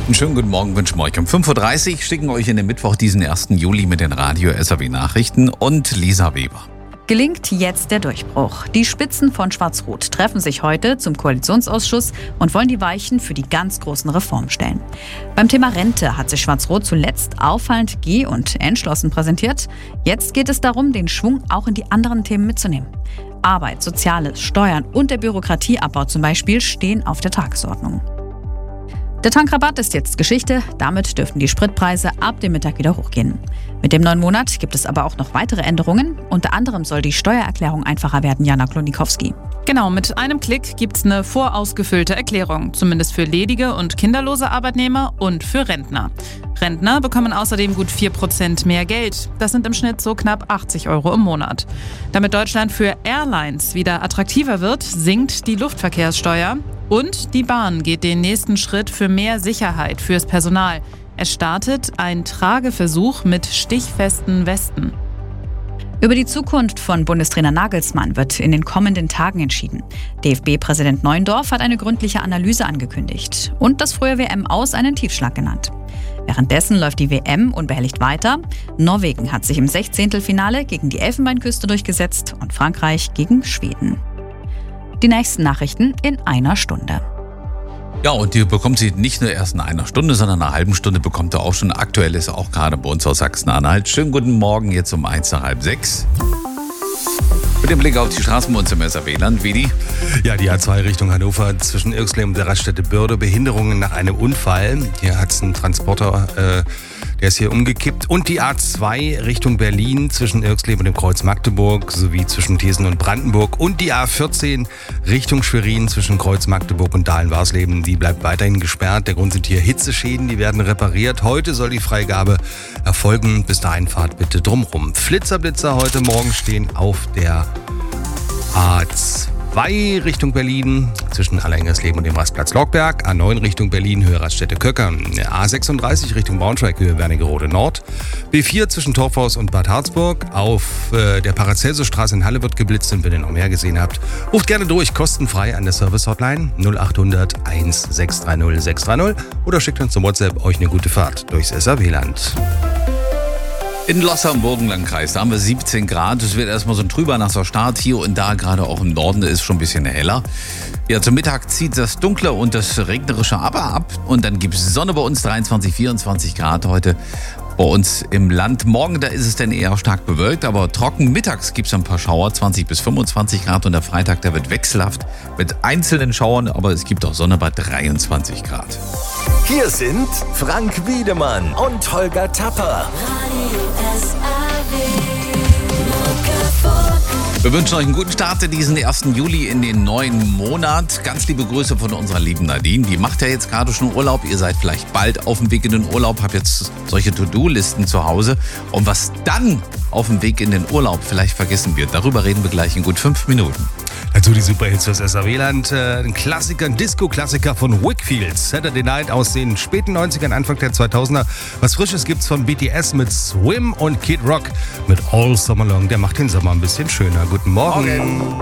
Einen schönen guten Morgen wünschen wir euch. Um 5.30 Uhr schicken euch in den Mittwoch, diesen 1. Juli mit den Radio-SAW-Nachrichten und Lisa Weber. Gelingt jetzt der Durchbruch. Die Spitzen von Schwarz-Rot treffen sich heute zum Koalitionsausschuss und wollen die Weichen für die ganz großen Reformen stellen. Beim Thema Rente hat sich Schwarz-Rot zuletzt auffallend geh- und entschlossen präsentiert. Jetzt geht es darum, den Schwung auch in die anderen Themen mitzunehmen. Arbeit, Soziales, Steuern und der Bürokratieabbau zum Beispiel stehen auf der Tagesordnung. Der Tankrabatt ist jetzt Geschichte, damit dürften die Spritpreise ab dem Mittag wieder hochgehen. Mit dem neuen Monat gibt es aber auch noch weitere Änderungen. Unter anderem soll die Steuererklärung einfacher werden, Jana Klonikowski. Genau, mit einem Klick gibt's eine vorausgefüllte Erklärung, zumindest für ledige und kinderlose Arbeitnehmer und für Rentner. Rentner bekommen außerdem gut 4% mehr Geld. Das sind im Schnitt so knapp 80 € im Monat. Damit Deutschland für Airlines wieder attraktiver wird, sinkt die Luftverkehrssteuer. Und die Bahn geht den nächsten Schritt für mehr Sicherheit fürs Personal. Es startet ein Trageversuch mit stichfesten Westen. Über die Zukunft von Bundestrainer Nagelsmann wird in den kommenden Tagen entschieden. DFB-Präsident Neuendorf hat eine gründliche Analyse angekündigt und das frühe WM-Aus einen Tiefschlag genannt. Währenddessen läuft die WM unbehelligt weiter. Norwegen hat sich im 16. gegen die Elfenbeinküste durchgesetzt und Frankreich gegen Schweden. Die nächsten Nachrichten in einer Stunde. Ja, und die bekommt sie nicht nur erst in einer Stunde, sondern eine halben Stunde bekommt ihr auch schon. Aktuell ist auch gerade bei uns aus Sachsen-Anhalt. Schönen guten Morgen, jetzt um 5:45. Mit dem Blick auf die Straßen bei uns im SAW-Land, Vidi. Ja, die A2 Richtung Hannover zwischen Irxleben und der Raststätte Börde. Behinderungen nach einem Unfall. Hier hat es einen Transporter, der ist hier umgekippt. Und die A2 Richtung Berlin zwischen Irxleben und dem Kreuz Magdeburg sowie zwischen Thesen und Brandenburg. Und die A14 Richtung Schwerin zwischen Kreuz Magdeburg und Dahlen-Warsleben. Die bleibt weiterhin gesperrt. Der Grund sind hier Hitzeschäden, die werden repariert. Heute soll die Freigabe erfolgen. Bis dahin fahrt bitte drumrum. Flitzer heute Morgen stehen auf der A2 Richtung Berlin zwischen Alleingers-Leben und dem Rastplatz Lockberg, A9 Richtung Berlin, Höhe Raststätte Köcker, A36 Richtung Braunschweig, Höhe Wernigerode Nord, B4 zwischen Torfhaus und Bad Harzburg, auf der Paracelsusstraße in Halle wird geblitzt und wenn ihr noch mehr gesehen habt, ruft gerne durch, kostenfrei an der Service-Hotline 0800 1630 630 oder schickt uns zum WhatsApp euch eine gute Fahrt durchs SAW-Land. In Losser im Burgenlandkreis, da haben wir 17 Grad. Es wird erstmal so ein trüber nasser Start. Hier und da, gerade auch im Norden, ist schon ein bisschen heller. Ja, zum Mittag zieht das Dunkle und das Regnerische aber ab. Und dann gibt es Sonne bei uns, 23, 24 Grad heute bei uns im Land. Morgen, da ist es dann eher stark bewölkt, aber trocken. Mittags gibt es ein paar Schauer, 20 bis 25 Grad. Und der Freitag, der wird wechselhaft mit einzelnen Schauern, aber es gibt auch Sonne bei 23 Grad. Hier sind Frank Wiedemann und Holger Tapper. Wir wünschen euch einen guten Start in diesen 1. Juli in den neuen Monat. Ganz liebe Grüße von unserer lieben Nadine. Die macht ja jetzt gerade schon Urlaub. Ihr seid vielleicht bald auf dem Weg in den Urlaub, habt jetzt solche To-Do-Listen zu Hause. Und was dann auf dem Weg in den Urlaub vielleicht vergessen wird, darüber reden wir gleich in gut 5 Minuten. Dazu die Superhits fürs SAW-Land. Ein Klassiker, ein Disco-Klassiker von Wakefield. Saturday Night aus den späten 90ern, Anfang der 2000er. Was Frisches gibt's von BTS mit Swim und Kid Rock mit All Summer Long. Der macht den Sommer ein bisschen schöner. Guten Morgen.